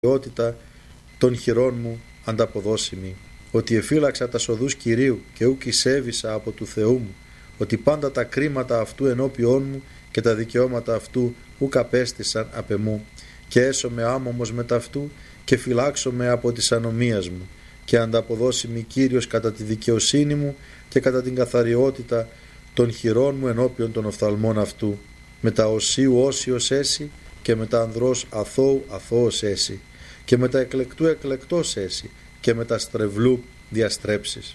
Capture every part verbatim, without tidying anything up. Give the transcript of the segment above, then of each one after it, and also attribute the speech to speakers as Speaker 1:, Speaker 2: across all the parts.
Speaker 1: ποιότητα των χειρών μου ανταποδώσιμη, ότι εφύλαξα τα σοδούς Κυρίου και ούκ εισέβησα από του Θεού μου, ότι πάντα τα κρίματα αυτού ενώπιόν μου και τα δικαιώματα αυτού ούκ απέστησαν απ' εμού, και έσωμαι άμωμος μετ' αυτού και φυλάξομαι από της ανομίας μου, και ανταποδώσιμη Κύριος κατά τη δικαιοσύνη μου και κατά την καθαριότητα των χειρών μου ενώπιον των οφθαλμών αυτού, με τα οσίου όσιος έσυ και με τα ανδρός αθώου αθώος έσυ, και με τα εκλεκτού εκλεκτός έσυ, και με τα στρεβλού διαστρέψεις.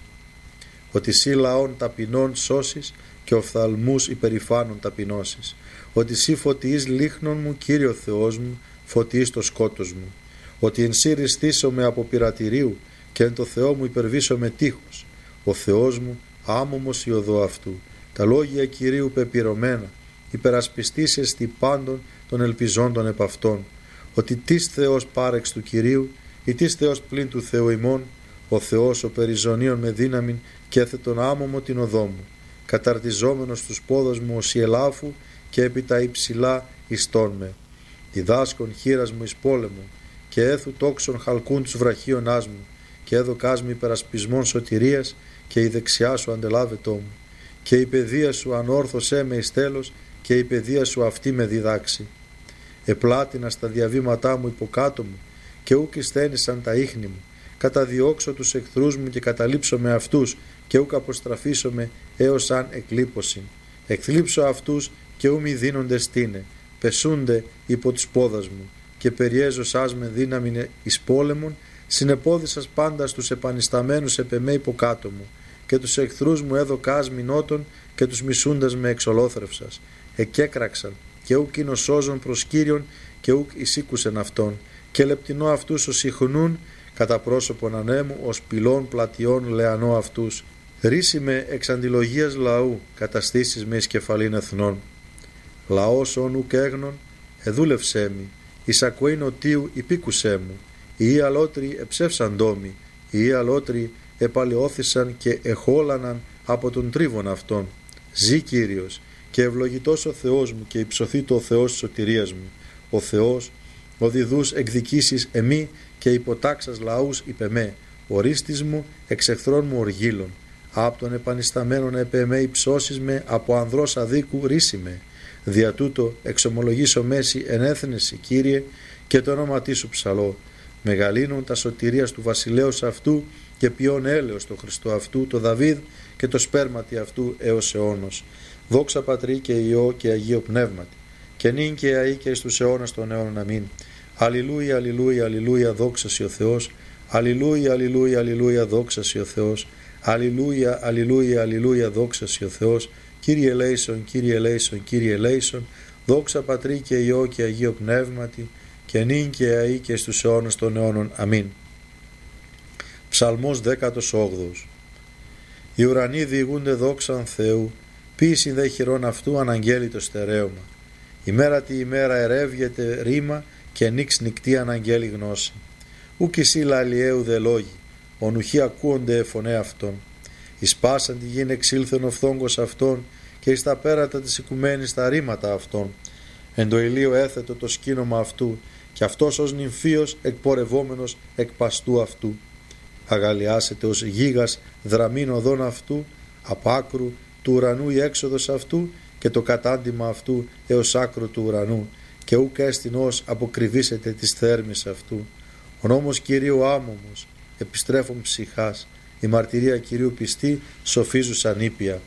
Speaker 1: Ότι σύ λαών ταπεινών σώσεις και οφθαλμούς υπερηφάνων ταπεινώσεις. Ότι σύ φωτιείς λίχνων μου, Κύριο Θεός μου, φωτιείς το σκότος μου. Ότι εν σύ ριστήσομαι από πειρατηρίου και εν το Θεό μου υπερβήσομαι τείχος. Ο Θεός μου άμωμος η οδό αυτού. Τα λόγια Κυρίου πεπυρωμένα, υπερασπιστής εστι πάντων των ελπιζόντων επ' αυτών. Ότι τις Θεός πάρεξ του Κυρίου ή τις Θεός πλην του Θεού ημών, ο Θεός ο περιζωνίων με δύναμην και έθε τον άμωμο την οδό μου, καταρτιζόμενος τους πόδος μου ως η ελάφου και επί τα υψηλά ιστών με. Διδάσκον χείρας μου εις πόλεμο και έθου τόξον χαλκούν τους βραχίωνάς μου, και έδωκάς μου υπερασπισμών σωτηρίας και η δεξιά σου αντελάβετό μου, και η παιδεία σου ανόρθωσέ με εις τέλος και η παιδεία σου αυτή με διδάξει. Επλάτινα στα διαβήματά μου υποκάτω μου και ούκ εισθένησαν τα ίχνη μου. Καταδιώξω τους εχθρούς μου και καταλήψω με αυτούς και ούκ αποστραφήσω με έως αν εκλείπωσιν. Εκθλίψω αυτούς και ου μη δίνονται στήνε, πεσούνται υπό τους πόδας μου, και περιέζωσάς με δύναμιν εις πόλεμον, συνεπόδισας πάντα στους επανισταμένους επ' εμέ υποκάτω μου, και τους εχθρούς μου έδωκάς μηνότων και τους μισούντας με εξολόθρευσας. Εκέκραξαν και ούκ είναι σώζον προς Κύριον και ούκ εισήκουσεν αυτόν, και λεπτινό αυτούς ως ιχνούν κατά πρόσωπον ανέμου ως πυλών πλατιών λεανό αυτούς. Ρίση με εξ αντιλογίας λαού, καταστήσεις με εις κεφαλήν εθνών. Λαός όν ουκ έγνων, εδούλευσέ μη, εις ακουήν οτίου υπήκουσέ μου. Οι αλότροι εψεύσαν τόμοι, οι αλότροι επαλαιώθησαν και εχόλαναν από τον τρίβον αυτών. Ζή Κύριος, και ευλογητός ο Θεός μου και υψωθήτω ο Θεός της σωτηρίας μου. Ο Θεός, ο διδούς εκδικήσεις εμεί και υποτάξας λαούς υπ' εμέ, ορίστης μου εξ εχθρών μου οργύλων. Απ' των επανισταμένων επ' εμέ υψώσεις με, από ανδρός αδίκου ρίση με. Δια τούτο εξομολογήσω μέση ενέθνεση, Κύριε, και το όνοματί σου ψαλώ. Μεγαλύνουν τα σωτηρίας του βασιλέως αυτού και ποιόν έλεος το Χριστό αυτού, το Δαβίδ και το σπέρματι αυτού έως αιώνος. Δόξα Πατρί και Υιό και Αγίο Πνεύματι, και νυν και αεί και εις τους αιώνας των αιώνων. Αμήν. Αλληλούια, αλληλούια, αλληλούια, δόξα σοι ο Θεός. Αλληλούια, αλληλούια, αλληλούια, δόξα σοι ο Θεός. Αλληλούια, αλληλούια, αλληλούια, δόξα σοι ο Θεός. Κύριε ελέησον, Κύριε ελέησον, Κύριε ελέησον. Δόξα Πατρί και Υιό και Αγίο Πνεύματι, και νυν και αεί και εις τους αιώνας των αιώνων. Αμήν. Ψαλμός δέκατος όγδοος. Οι ουρανοί διηγούνται δόξαν Θεού, ποίησιν δε χειρών αυτού αναγγέλει το στερέωμα. Ημέρα τη ημέρα ερεύγεται ρήμα και νύξ νυκτή αναγγέλει γνώση. Ούκ εισί λαλιαίου δε λόγοι, ονουχοί ακούονται φωνέ αυτών. Εις πάσαν τη γην εξήλθεν ο φθόγκος αυτών και εις τα πέρατα της οικουμένης τα ρήματα αυτών. Εν το ηλίο έθετο το σκήνομα αυτού, και αυτός ως νυμφίος εκπορευόμενος εκ παστού αυτού. Αγαλιάσετε ως γίγας δραμήν οδόν αυτού, από άκρου του ουρανού η έξοδος αυτού και το κατάντημα αυτού έως άκρου του ουρανού, και ούκ έστιν ως αποκριβήσετε της θέρμης αυτού. Ο νόμος Κυρίου άμωμος, επιστρέφων ψυχάς, η μαρτυρία Κυρίου πιστή, σοφίζουσαν ήπια.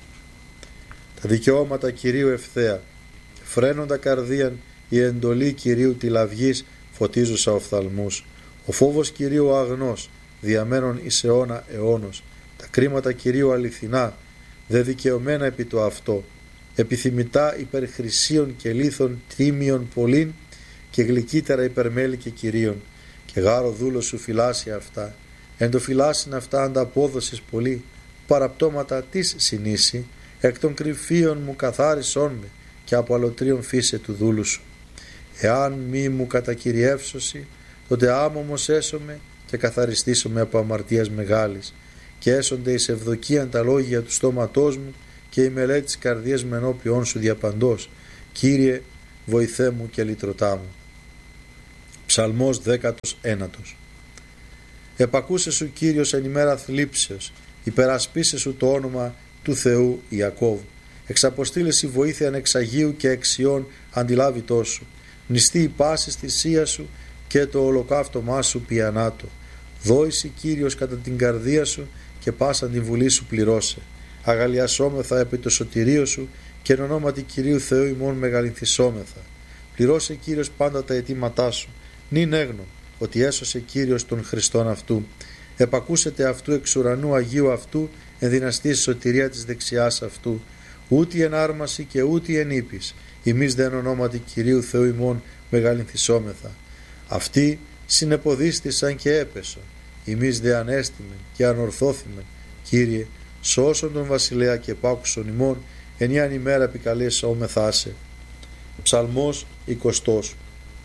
Speaker 1: Τα δικαιώματα Κυρίου ευθέα, φρένοντα καρδίαν η εντολή Κυρίου τη λαυγής, φωτίζουσα οφθαλμούς. Ο φόβος Κυρίου αγνός, διαμένων εις αιώνα αιώνος. Τα κρίματα Κυρίου αληθινά, δε δικαιωμένα επί το αυτό, επιθυμητά υπερ χρυσίων και λίθων τίμιων πολλήν, και γλυκύτερα υπερ μέλι και κυρίων. Και γάρο δούλος σου φυλάσσει αυτά, εν το φυλάσσιν αυτά ανταπόδοσης πολύ, παραπτώματα της συνήσει, εκ των κρυφίων μου καθάρισόν με, και από αλωτρίων φύσε του δούλου σου. Εάν μη μου κατακυριεύσωση, τότε άμωμος έσωμαι και καθαριστήσομαι από αμαρτίας μεγάλης, και έσονται εις ευδοκίαν τα λόγια του στόματός μου και η μελέτη της καρδίας με ενώπιόν σου διαπαντός. Κύριε, βοηθέ μου και λυτρωτά μου. Ψαλμός δέκατος ένατος. Επακούσε σου Κύριος εν ημέρα θλίψεως, υπερασπίσε σου το όνομα του Θεού Ιακώβ. Εξαποστήλεση βοήθειαν εξ Αγίου και εξιών αντιλάβητός σου. Μνηστεί η πάση θυσία σου και το ολοκαύτωμά σου πιανάτο. Δόηση Κύριος κατά την καρδία σου και πάσαν την βουλή σου πληρώσε. Αγαλιασόμεθα επί το σωτηρίο σου και εν ονόματι Κυρίου Θεού ημών μεγαλυνθισόμεθα. Πληρώσε Κύριος πάντα τα αιτήματά σου. Νυν έγνω ότι έσωσε Κύριος τον Χριστόν αυτού. Επακούσετε αυτού εξ ουρανού Αγίου αυτού, εν δυναστή σωτηρία της δεξιάς αυτού. Ούτε εν άρμαση και ούτε εν ύπης. Ημείς δε εν ονόματι Κυρίου Θεού ημών μεγαλυνθισόμεθα. Αυτοί συνεποδίστησαν και έπεσον. Ημείς δε ανέστημεν και ανορθώθημεν. Κύριε, σώσον τον βασιλέα και πάκουσον ημών, ενίαν ημέρα επικαλέσόμεθά σε. Ψαλμός εικοστός.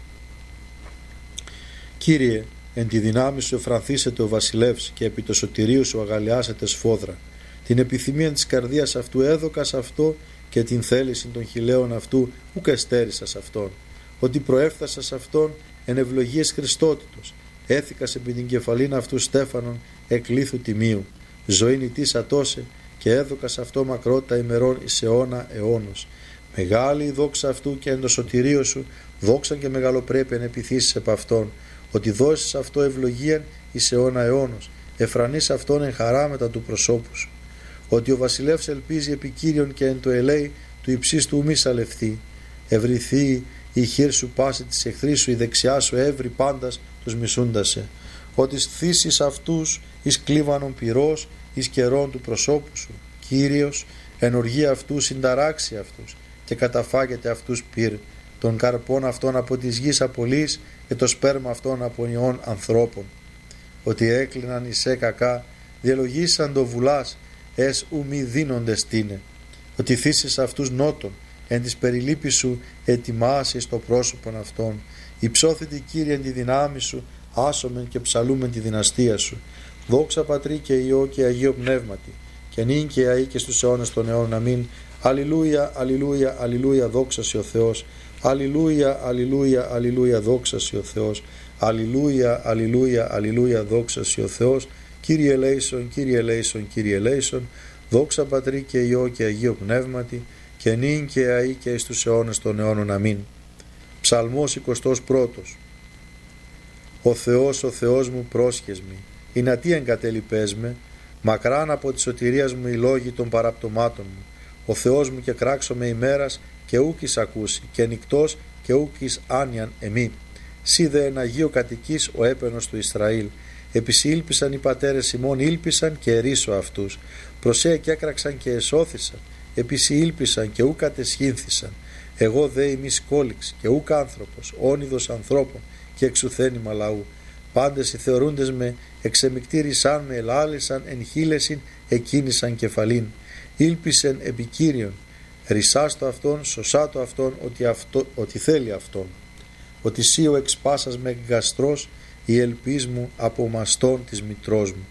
Speaker 1: Κύριε, εν τη δυνάμει σου εφρανθήσετε ο βασιλεύς και επί το σωτηρίου σου αγαλιάσετε σφόδρα. Την επιθυμία της καρδίας αυτού έδωκα σε αυτό και την θέληση των χιλέων αυτού ουκ εστέρισα σε αυτόν. Ότι προέφθασα σε αυτόν εν ευλογίες Χριστότητος. Έθηκας επί την κεφαλήν αυτού στέφανον εκλήθου τιμίου. Ζωήν ητής ατώσε και έδωκα σε αυτό μακρότητα ημερών εις αιώνα αιώνος. Μεγάλη η δόξα αυτού και εν το σωτηρίο σου, δόξαν και μεγαλοπρέπειαν επιθύσεις επ' αυτόν. Ότι δώσεις αυτό ευλογίαν εις αιώνα αιώνος, εφρανείς αυτόν εν χαρά μετά του προσώπου σου. Ότι ο βασιλεύς ελπίζει επί Κύριον και εν το ελέη του υψίστου μη σαλευθεί. Ευρυθεί η χείρ σου πάση της εχθρής σου, η δεξιά σου έβρι πάντας τους μισούντασε. Ότι θύσεις αυτούς εις κλίβανον πυρός, εις καιρών του προσώπου σου. Κύριος εν οργή αυτού συνταράξει αυτούς και καταφάγεται αυτούς πυρ. Των καρπών αυτών από της γης απολύς και το σπέρμα αυτών από ιών ανθρώπων. Ότι έκλειναν εις κακά, διαλογήσαν το βουλάς, εσ ου μη δίνονται στήνε. Ότι θύσεις αυτούς νότων, εν της περιλήπης σου ετοιμάσεις το πρόσωπον αυτών. Υψώθητη Κύριε εν τη δυνάμει σου, άσομεν και ψαλούμεν τη δυναστεία σου. Δόξα Πατρί και Υιό και Αγίο Πνεύματι, και νυν και αεί και στους αιώνες των αιώνων. Αμήν. Αλληλούια, αλληλούια, αλληλούια, δόξα σε ο Θεός. Αλληλούια, αλληλούια, αλληλούια, δόξα σε ο Θεός. Αλληλούια, αλληλούια, αλληλούια, δόξα σε ο Θεός. Κύριε ελέησον, Κύριε ελέησον, Κύριε ελέησον. Δόξα Πατρί και Υιό και Αγίο Πνεύματι, και νυν και αεί και εις τους αιώνες των αιώνων. Αμήν. Ψαλμός εικοστός πρώτος. Ο Θεός, ο Θεός μου πρόσχες μη, ή να τι εγκατέλειπες με, μακράν από τη σωτηρίας μου οι λόγοι των παραπτωμάτων μου. Ο Θεός μου και κράξω με ημέρας και ούκης ακούσει, και νυκτός και ούκης άνιαν εμή. Σύ δε εν Αγίο κατοικείς ο έπαινος του Ισραήλ. Επισή ήλπισαν οι πατέρες ημών, ήλπισαν και ερίσω αυτούς. Προσέ και έκραξαν και εσώθησαν. Επισή ήλπισαν και ούκ κατεσχύνθησαν. Εγώ δε ημί κόλυξ και ούκ άνθρωπος, όνειδος ανθρώπων και εξουθένημα λαού. Πάντες οι θεωρούντες με εξεμικτήρισαν με, ελάλησαν εν χείλεσιν, εκκίνησαν κεφαλήν. Ήλπισεν επί Κύριον, ρισάς το αυτόν, σωσά το αυτόν, ότι, αυτό, ότι θέλει αυτόν. Ότι σύ ο εξπάσας με γαστρός, η ελπίς μου από μαστών της μητρός μου.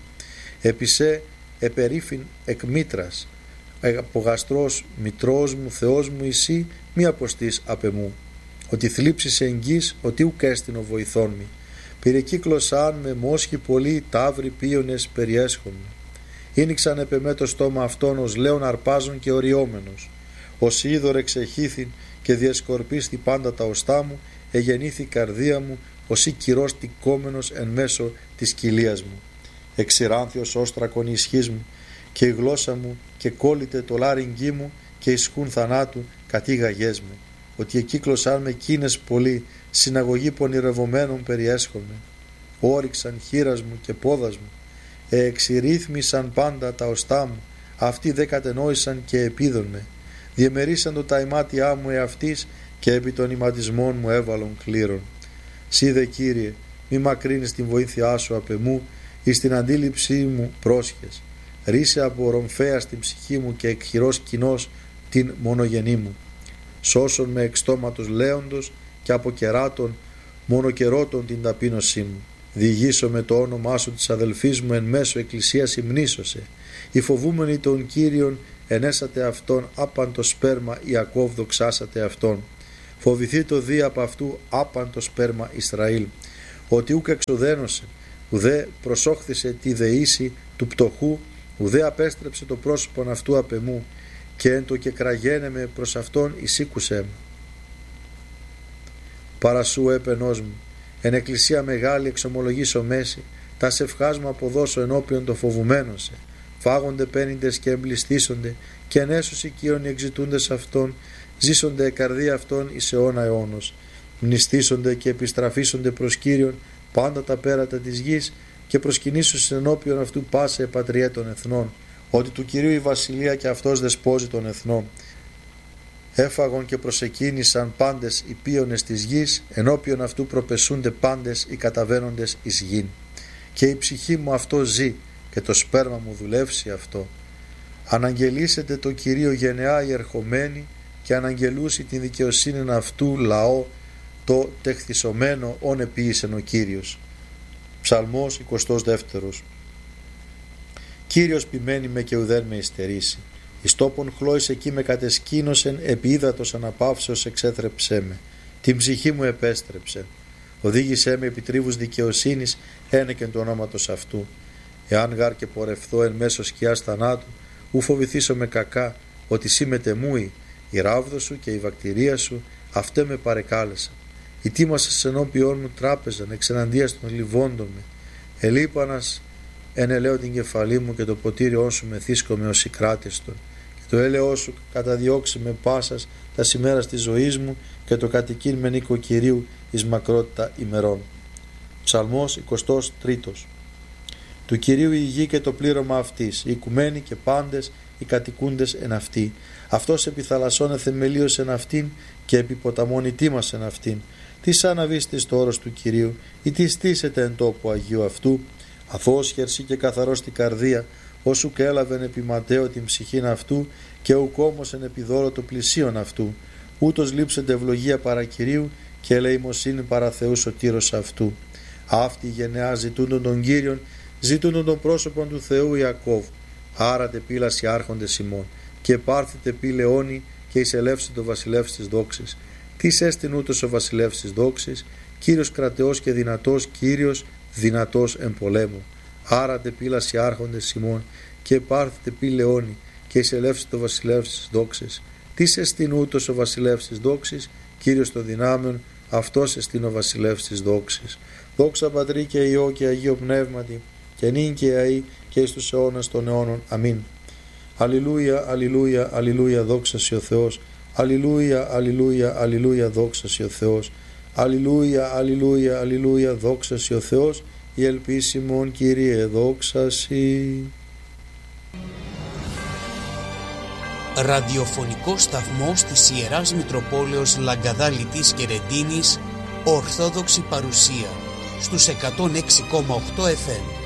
Speaker 1: Επισέ επερίφην εκ μήτρας, από γαστρός μητρός μου, Θεός μου εσύ, μη αποστείς απ' εμού. Ότι θλίψεις εγγύς, ότι ουκ έστεινο βοηθόν μη. Πυρεκύκλωσαν με μόσχοι πολλοί, ταύροι πίονες περιέσχον μου. Ήνιξαν επ' εμέ το στόμα αυτόν ως λέον αρπάζων και οριόμενος. Ως είδωρ εξεχήθην και διασκορπίστη πάντα τα οστά μου, εγεννήθη η καρδία μου, ως ή κυρός τικόμενος εν μέσω της κοιλίας μου. Εξηράνθιος όστρακον η ισχύς μου, και η γλώσσα μου και κόλλητε το λάριγγί μου, και ισχούν θανάτου κατήγαγές με. Ότι εκύκλωσαν με κίνες πολλοί, συναγωγή πονηρευομένων περιέσχομαι. Όριξαν χείρας μου και πόδας μου, εξηρύθμισαν πάντα τα οστά μου, αυτοί δε κατενόησαν και επίδον με. Διεμερίσαν το τα ημάτια μου εαυτής, και επί των ηματισμών μου έβαλον κλήρων. Σύ δε Κύριε, μη μακρύνεις την βοήθειά σου απ' εμού, εις την αντίληψή μου πρόσχες. Ρίσε από ρομφαία στην ψυχή μου και εκχειρός κοινός την μονογενή μου. Σώσον με εξ στόματος λέοντος και από κεράτων μονοκερότων την ταπείνωσή μου. Διηγήσω με το όνομά σου της αδελφής μου εν μέσω εκκλησίας υμνήσωσε. Οι φοβούμενοι των Κύριων ενέσατε αυτόν, άπαν το σπέρμα Ιακώβ δοξάσατε αυτόν. Φοβηθεί το δι από αυτού, άπαν το σπέρμα Ισραήλ. ότι ούκ εξοδένωσε, ουδέ προσόχθησε τη δεήση του πτωχού, ουδέ απέστρεψε το πρόσωπον αυτού απ' εμού, και εν το και κραγένε προς αυτόν εισήκουσέ μου. Παρασού έπαινός μου, εν εκκλησία μεγάλη εξομολογήσω μέση, τα σευχάς μου αποδώσω ενώπιον το φοβουμένον σε, φάγονται πένιντες και εμπληστήσονται, και εν έσως οικείων οι εξητούντες αυτών, ζήσονται η καρδία αυτών εις αιώνα αιώνος, μνηστήσονται και επιστραφήσονται προς Κύριον πάντα τα πέρατα της γης, και προσκυνήσους ενώπιον αυτού πάσε πατριέ των εθνών, ότι του Κυρίου η βασιλεία και αυτός δεσπόζει των εθνών. Έφαγον και προσεκίνησαν πάντες οι πίονες της γης, ενώπιον αυτού προπεσούνται πάντες οι καταβαίνοντες εις γην. Και η ψυχή μου αυτό ζει, και το σπέρμα μου δουλεύσει αυτό. Αναγγελίσετε το Κυρίο γενεά οι ερχομένοι, και αναγγελούσι την δικαιοσύνη αυτού λαό, το τεχθισωμένο όν επίησεν ο Κύριος. Ψαλμός εικοστός δεύτερος. Κύριος ποιμένη με και ουδέν με υστερήσει. Εις τόπον χλώης εκεί με κατεσκήνωσεν, επί ύδατος αναπαύσεως εξέθρεψέ με. Την ψυχή μου επέστρεψε. Οδήγησέ με επί τρίβους δικαιοσύνης, ένεκεν του ονόματος αυτού. Εάν γάρ και πορευθώ εν μέσω σκιάς θανάτου, ου φοβηθήσω με κακά, ότι σύ μετεμούει, η ράβδο σου και η βακτηρία σου, αυτέ με παρεκάλεσαν. Ητήμασες ενώπιόν μου τράπεζαν, εξεναντίας των λιβόντων με. Ελείπανας εν ελέω την κεφαλή μου, και το ποτήριό σου μεθύσκομαι ως ικράτιστον. Και το έλεό σου καταδιώξει με πάσας τα σημέρα της ζωής μου, και το κατοικήν με νίκο Κυρίου εις μακρότητα ημερών. Ψαλμός εικοστός τρίτος. Του Κυρίου η γη και το πλήρωμα αυτής, οι οικουμένοι και πάντες οι κατοικούντες εν αυτή. Αυτός επί θαλασσών εθεμελίωσε εν αυτήν, και επί ποταμών ητήμασε εν αυτήν. Τι σαν αβίστης το όρος του Κυρίου, ή τι στήσετε εν τόπο Αγίου αυτού, αθώος χερσί και καθαρός την καρδία, όσου και έλαβεν επί ματέο την ψυχήν αυτού, και ουκ όμως εν επιδόρω το πλησίον αυτού. Ούτως λείψετε ευλογία παρά Κυρίου, και ελεημοσύνη παρά Θεού σωτήρος αυτού. Αυτή η γενεά ζητούντον τον Κύριον, ζητούντον τον πρόσωπον του Θεού Ιακώβ. Άρατε πύλαση άρχοντες ημών, και πάρθητε πύ λεόνι, και εισελεύσετε το βασιλεύς της δόξης. Τι έστειν ούτως ο βασιλεύς της δόξης, Κύριος κρατεός και δυνατός, Κύριος δυνατός εν πολέμου. Άρατε πύλαση άρχοντες ημών, και πάρθητε πύ λεόνι, και εισελεύσετε το βασιλεύς της δόξης. Τι εστιν ούτως ο βασιλεύς της δόξης, Κύριος των δυνάμεων, αυτός εστιν ο βασιλεύς της δόξης. Δόξα Πατρί και Υιό και Αγίο Πνεύματι, και νυν και αεί και εις τους αιώνας των αιώνων. Αμήν. Αλληλούια, αλληλούια, αλληλούια, δόξα σοι ο Θεός. Αλληλούια, αλληλούια, αλληλούια, δόξα σοι ο Θεός. Αλληλούια, αλληλούια, αλληλούια, δόξα σοι ο Θεός. Η ελπίσιμον Κύριε, δόξα σοι.
Speaker 2: Ραδιοφωνικό σταθμός της Ιεράς Μητροπόλεως Λαγκαδάλητης και Ρεντίνης, Ορθόδοξη παρουσία στους εκατόν έξι κόμμα οκτώ εφ εμ.